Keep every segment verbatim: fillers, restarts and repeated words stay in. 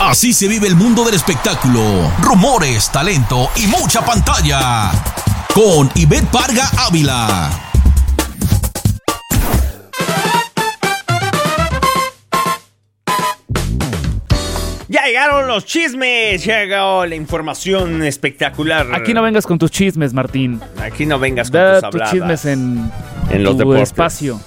Así se vive el mundo del espectáculo. Rumores, talento y mucha pantalla. Con Ivette Parga Ávila. Ya llegaron los chismes, ya llegó la información espectacular. Aquí no vengas con tus chismes, Martín. Aquí no vengas con da tus tus habladas. chismes en, en los tu deportes. espacio.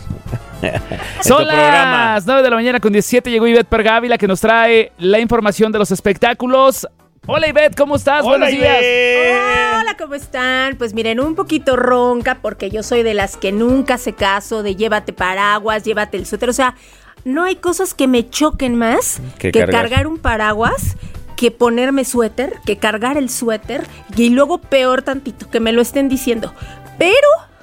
En Son tu programa. las nueve de la mañana con diecisiete. Llegó Ivette Parga Ávila, que nos trae la información de los espectáculos. Hola Ivette, ¿cómo estás? Hola, Buenos días. Ivette. Hola, ¿cómo están? Pues miren, un poquito ronca porque yo soy de las que nunca hace caso de llévate paraguas, llévate el suéter. O sea, no hay cosas que me choquen más que que cargar. cargar un paraguas, que ponerme suéter, que cargar el suéter y luego peor tantito, que me lo estén diciendo. Pero...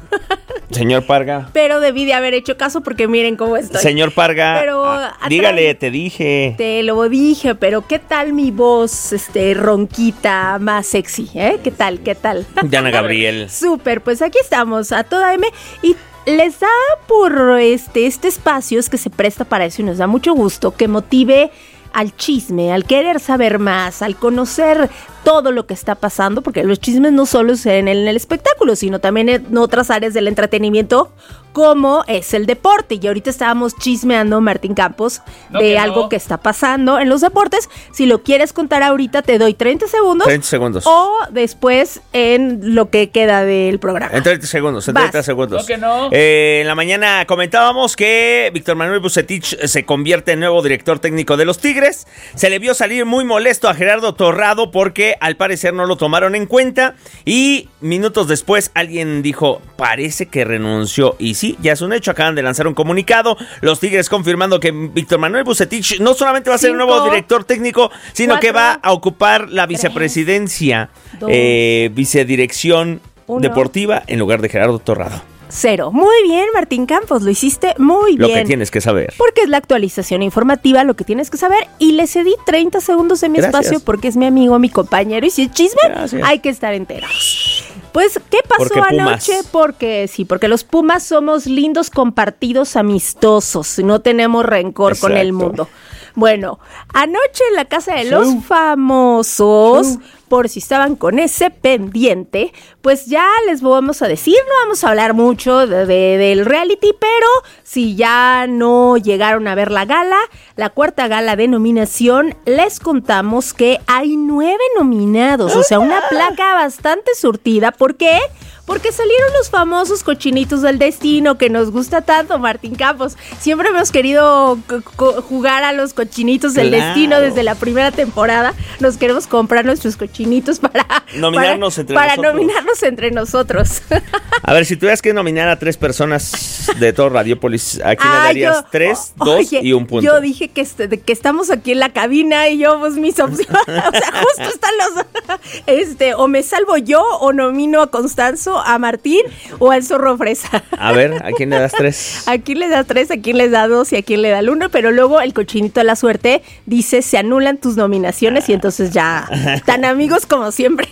Señor Parga. Pero debí de haber hecho caso porque miren cómo estoy. Señor Parga. Pero ah, atrás- dígale, te dije. Te lo dije, pero ¿qué tal mi voz, este, ronquita, más sexy, eh? ¿Qué tal, qué tal? Diana Gabriel. Súper, pues aquí estamos a toda M y les da por este, este espacio es que se presta para eso y nos da mucho gusto que motive al chisme, al querer saber más, al conocer todo lo que está pasando, porque los chismes no solo es en el, en el espectáculo, sino también en otras áreas del entretenimiento, como es el deporte. Y ahorita estábamos chismeando, Martín Campos, No, de que no. algo que está pasando en los deportes. Si lo quieres contar ahorita, te doy treinta segundos. treinta segundos. O después en lo que queda del programa. En treinta segundos, en Vas. treinta segundos. No, que no. Eh, en la mañana comentábamos que Víctor Manuel Bucetich se convierte en nuevo director técnico de los Tigres. Se le vio salir muy molesto a Gerardo Torrado porque al parecer no lo tomaron en cuenta. Y minutos después alguien dijo, parece que renunció. Y sí, ya es un hecho. Acaban de lanzar un comunicado. Los Tigres confirmando que Víctor Manuel Bucetich no solamente va a ser el Cinco, nuevo director técnico, sino cuatro, que va a ocupar la tres, vicepresidencia, dos, eh, vicedirección uno. deportiva en lugar de Gerardo Torrado. Cero. Muy bien, Martín Campos, lo hiciste muy Lo bien. que tienes que saber. Porque es la actualización informativa, lo que tienes que saber. Y le cedí treinta segundos de mi Gracias. espacio porque es mi amigo, mi compañero. Y si es chisme, Gracias. hay que estar enterados. Pues, ¿qué pasó Porque Pumas. anoche? Porque sí, porque los Pumas somos lindos, compartidos, amistosos. No tenemos rencor con el Exacto. mundo. Bueno, anoche en la casa de los Show. famosos, Show. por si estaban con ese pendiente, pues ya les vamos a decir, no vamos a hablar mucho de, de- del reality, pero si ya no llegaron a ver la gala, la cuarta gala de nominación, les contamos que hay nueve nominados, o sea, una placa bastante surtida. ¿Por qué? Porque salieron los famosos cochinitos del destino que nos gusta tanto, Martín Campos. Siempre hemos querido co- co- jugar a los cochinitos del Claro. destino desde la primera temporada. Nos queremos comprar nuestros cochinitos para Nominarnos para, entre para nosotros. nominarnos entre nosotros. A ver, si tuvieras que nominar a tres personas de todo Radiopolis, ¿a quién le Ah, darías yo- tres, o- dos oye, y un punto? Yo dije que, este- de que estamos aquí en la cabina y yo, pues mis opciones, o sea, justo están los, este, o me salvo yo o nomino a Constanzo, a Martín o al Zorro Fresa. A ver, ¿a quién le das tres? ¿A quién le da tres, a quién le da dos y a quién le da el uno? Pero luego el cochinito de la suerte dice, se anulan tus nominaciones y entonces ya, tan amigos como siempre.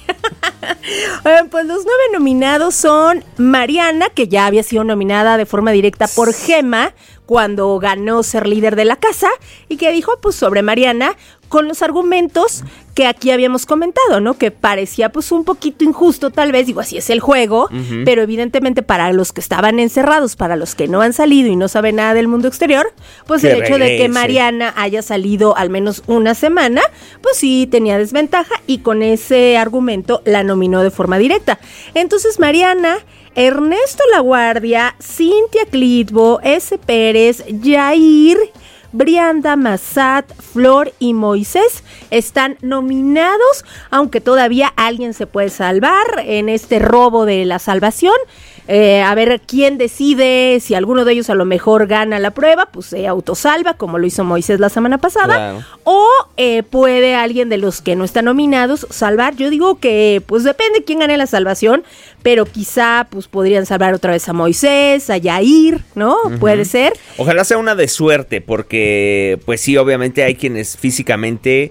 Eh, pues los nueve nominados son Mariana, que ya había sido nominada de forma directa por Gema cuando ganó ser líder de la casa, y que dijo pues sobre Mariana con los argumentos que aquí habíamos comentado, ¿no? Que parecía pues un poquito injusto tal vez, digo, así es el juego, Ujú. pero evidentemente para los que estaban encerrados, para los que no han salido y no saben nada del mundo exterior, pues Que el hecho de que regrese. Mariana haya salido al menos una semana, pues sí tenía desventaja y con ese argumento la nominó de forma directa. Entonces Mariana, Ernesto Laguardia, Cintia Clitbo, S. Pérez, Jair, Brianda, Massat, Flor y Moisés están nominados, aunque todavía alguien se puede salvar en este robo de la salvación. Eh, a ver quién decide si alguno de ellos a lo mejor gana la prueba, pues se autosalva, como lo hizo Moisés la semana pasada, Claro. o eh, puede alguien de los que no están nominados salvar. Yo digo que pues depende quién gane la salvación, pero quizá pues podrían salvar otra vez a Moisés, a Yair, ¿no? Puede ser. Ojalá sea una de suerte, porque pues sí, obviamente hay quienes físicamente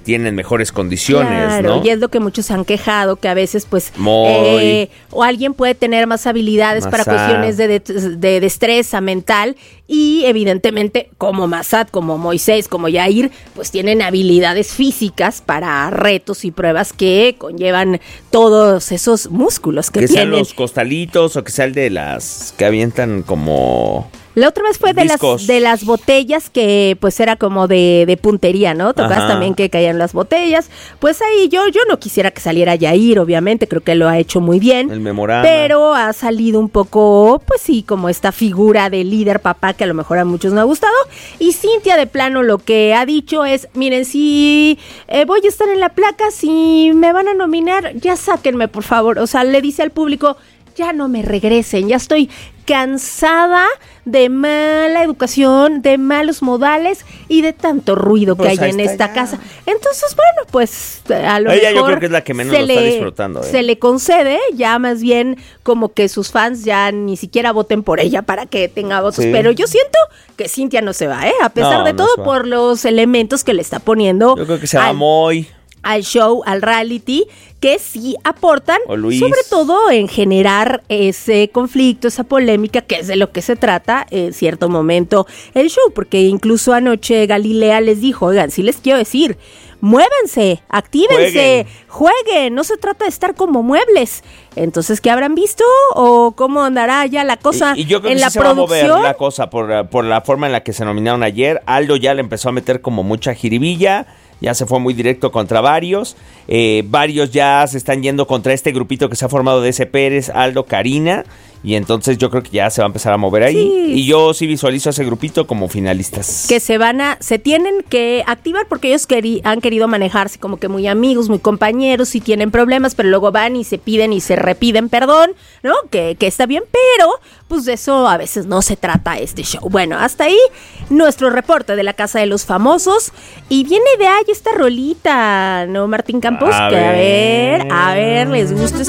tienen mejores condiciones, claro, ¿no? Y es lo que muchos han quejado, que a veces pues Muy. eh, o alguien puede tener más habilidades Massad. para cuestiones de, de, de destreza mental y evidentemente como Massad, como Moisés, como Yair, pues tienen habilidades físicas para retos y pruebas que conllevan todos esos músculos que, Que tienen. sean los costalitos o que sea el de las que avientan como... La otra vez fue de discos. las de las botellas que pues era como de, de puntería, ¿no? Tocabas Ajá. también que caían las botellas. Pues ahí yo yo no quisiera que saliera Yair, obviamente, creo que lo ha hecho muy bien. El memorama. Pero ha salido un poco, pues sí, como esta figura de líder papá que a lo mejor a muchos no ha gustado. Y Cintia de plano lo que ha dicho es, miren, si eh, voy a estar en la placa, si me van a nominar, ya sáquenme, por favor. O sea, le dice al público, ya no me regresen, ya estoy cansada de mala educación, de malos modales y de tanto ruido Pues que hay ahí en está esta ya. casa. Entonces, bueno, pues a lo Ella yo mejor creo que es la que menos se lo está le- disfrutando, ¿eh? Se le concede, ya más bien como que sus fans ya ni siquiera voten por ella para que tenga votos, Sí. pero yo siento que Cintia no se va, ¿eh? A pesar No, de no todo se va. por los elementos que le está poniendo Yo creo que se va al- muy... al show, al reality, que sí aportan, O Luis. sobre todo en generar ese conflicto, esa polémica, que es de lo que se trata en cierto momento el show, porque incluso anoche Galilea les dijo, oigan, sí les quiero decir, muévanse, actívense, jueguen. jueguen, no se trata de estar como muebles. Entonces, ¿qué habrán visto? ¿O cómo andará ya la cosa y, y yo creo en que la sí se va a producción? mover la cosa por, por la forma en la que se nominaron ayer. Aldo ya le empezó a meter como mucha jiribilla. Ya se fue muy directo contra varios. Eh, varios ya se están yendo contra este grupito que se ha formado de ese Pérez, Aldo, Karina. Y entonces yo creo que ya se va a empezar a mover ahí. Sí. Y yo sí visualizo a ese grupito como finalistas. Que se van a, se tienen que activar porque ellos queri- han querido manejarse como que muy amigos, muy compañeros, y tienen problemas, pero luego van y se piden y se repiden perdón, ¿no? Que, que está bien, pero pues de eso a veces no se trata este show. Bueno, hasta ahí nuestro reporte de la Casa de los Famosos. Y viene de ahí esta rolita, ¿no, Martín Campos? A que a ver. ver, a ver, les gusta